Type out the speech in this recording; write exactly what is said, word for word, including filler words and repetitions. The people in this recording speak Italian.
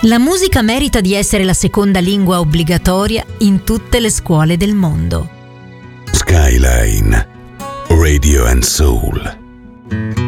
La musica merita di essere la seconda lingua obbligatoria in tutte le scuole del mondo. Skyline Radio and Soul.